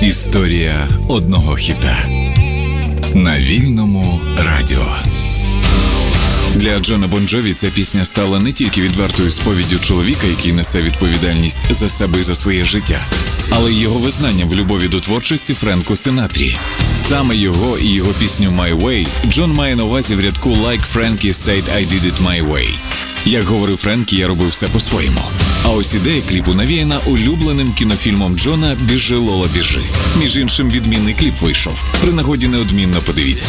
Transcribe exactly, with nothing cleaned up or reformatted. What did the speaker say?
Історія одного хіта на Вільному радіо. Для Джона Бон Джові ця пісня стала не тільки відвертою сповіддю чоловіка, який несе відповідальність за себе і за своє життя, але й його визнанням в любові до творчості Френку Синатрі. Саме його і його пісню «My Way» Джон має на увазі в рядку «Like Frankie said I did it my way». Як говорив Френкі, я робив все по-своєму. А ось ідея кліпу навіяна улюбленим кінофільмом Джона «Біжи, Лола, біжи». Між іншим, відмінний кліп вийшов. При нагоді неодмінно подивіться.